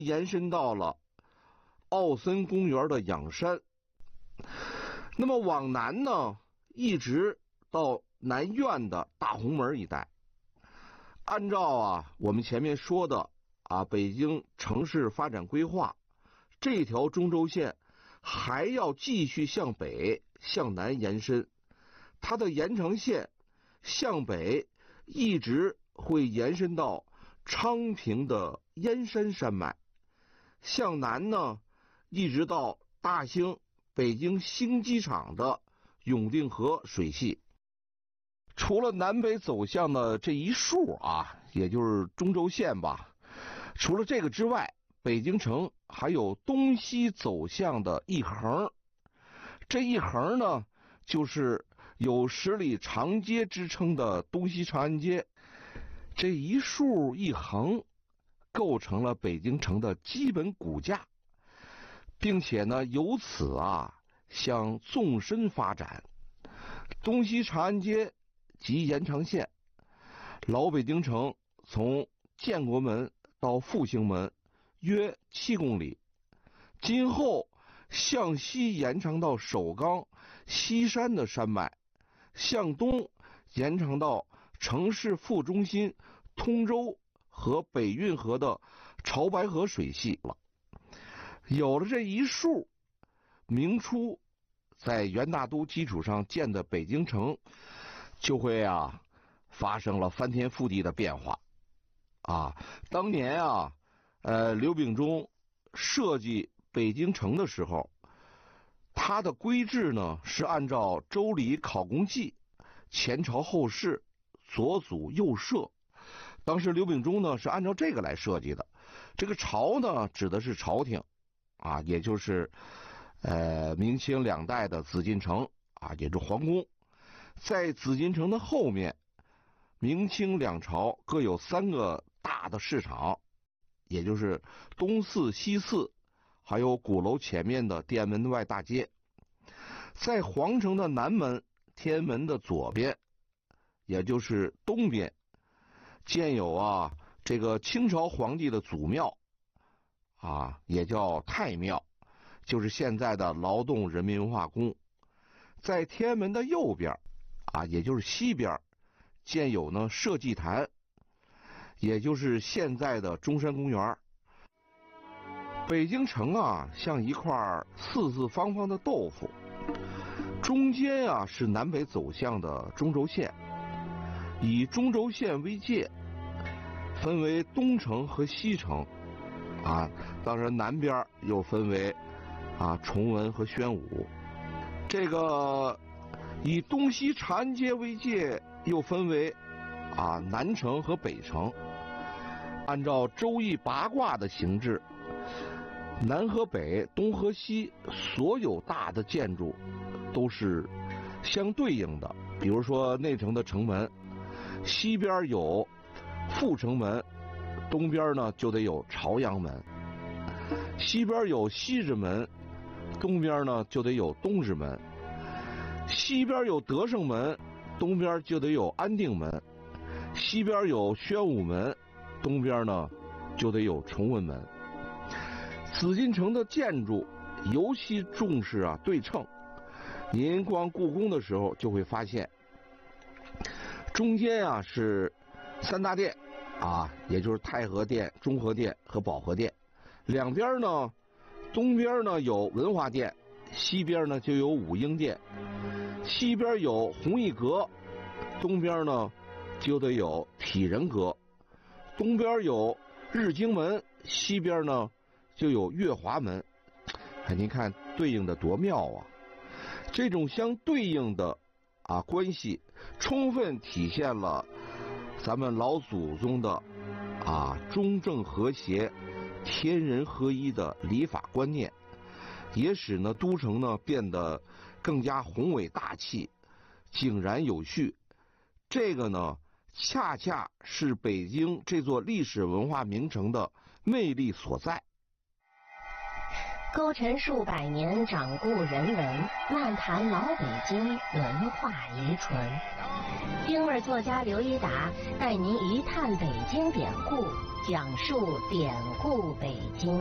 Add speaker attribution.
Speaker 1: 延伸到了奥森公园的仰山。那么往南呢，一直到南苑的大红门一带。按照我们前面说的北京城市发展规划，这条中轴线还要继续向北向南延伸，它的延长线向北一直会延伸到昌平的燕山山脉，向南呢一直到大兴北京新机场的永定河水系。除了南北走向的这一竖也就是中轴线吧，除了这个之外，北京城还有东西走向的一横。这一横呢，就是有10里长街之称的东西长安街。这一竖一横构成了北京城的基本骨架，并且呢由此向纵深发展。东西长安街及延长线，老北京城从建国门到复兴门约7公里，今后向西延长到首钢西山的山脉，向东延长到城市副中心通州和北运河的潮白河水系了。有了这一竖，明初在元大都基础上建的北京城就会发生了翻天覆地的变化当年刘秉忠设计北京城的时候，他的规制呢是按照《周礼考工记》前朝后世左祖右社，当时刘秉忠呢是按照这个来设计的。这个朝呢指的是朝廷也就是明清2代的紫禁城也就是皇宫。在紫禁城的后面，明清2朝各有3个大的市场，也就是东四西四，还有鼓楼前面的天安门外大街。在皇城的南门，天安门的左边，也就是东边，建有这个清朝皇帝的祖庙也叫太庙，就是现在的劳动人民文化宫。在天安门的右边也就是西边，建有呢社稷坛，也就是现在的中山公园。北京城像一块四四方方的豆腐，中间是南北走向的中轴线，以中轴线为界，分为东城和西城当然南边又分为崇文和宣武。这个以东西长安街为界，又分为南城和北城。按照周易八卦的形制，南和北、东和西所有大的建筑都是相对应的。比如说内城的城门，西边有阜成门，东边呢就得有朝阳门；西边有西直门，东边呢就得有东直门；西边有德胜门，东边就得有安定门；西边有宣武门，东边呢就得有崇文门。紫禁城的建筑尤其重视对称。您逛故宫的时候就会发现，中间是3大殿也就是太和殿、中和殿和保和殿。两边呢，东边呢有文华殿，西边呢就有武英殿；西边有弘毅阁，东边呢就得有体仁阁；东边有日经门，西边呢就有月华门。您看对应的多妙这种相对应的关系，充分体现了咱们老祖宗的中正和谐、天人合一的礼法观念，也使呢都城呢变得更加宏伟大气、井然有序。这个呢恰恰是北京这座历史文化名城的魅力所在。
Speaker 2: 勾陈数百年掌故人文，漫谈老北京文化遗存。京味作家刘一达带您一探北京典故，讲述典故北京。